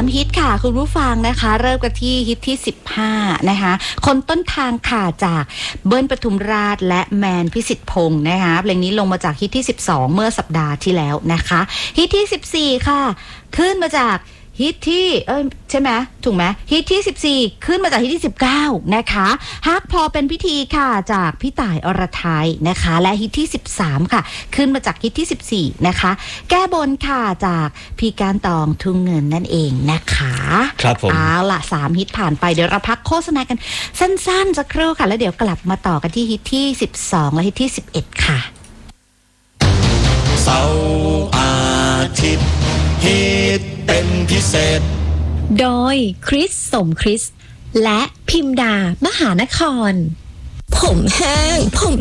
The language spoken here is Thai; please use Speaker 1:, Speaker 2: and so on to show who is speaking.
Speaker 1: 3ฮิตค่ะคุณผู้ฟังนะคะเริ่มกันที่ฮิตที่15นะคะคนต้นทางค่ะจากเบิ้ลปทุมราชและแมนพิสิทธิ์พงศ์นะคะเพลงนี้ลงมาจากฮิตที่12เมื่อสัปดาห์ที่แล้วนะคะฮิตที่14ค่ะขึ้นมาจากฮิตที่ใช่ไหมถูกไหมฮิตที่14ขึ้นมาจากฮิตที่19นะคะฮักพอเป็นพิธีค่ะจากพี่ต่ายอรทัยนะคะและฮิตที่13ค่ะขึ้นมาจากฮิตที่14นะคะแก้บนค่ะจากพีการตองทุ่งเงินนั่นเองนะคะ
Speaker 2: ครับผม
Speaker 1: เอาล่ะ3ฮิตผ่านไปเดี๋ยวเราพักโฆษณากันสั้นๆสักครู่ค่ะแล้วเดี๋ยวกลับมาต่อกันที่ฮิตที่12และฮิตที่11ค่ะ
Speaker 2: เสาร์อาทิตย์ฮิตเป็นพิเศษ
Speaker 3: โดยคริสสมคริสและพิมดามหานครผมแห้งผม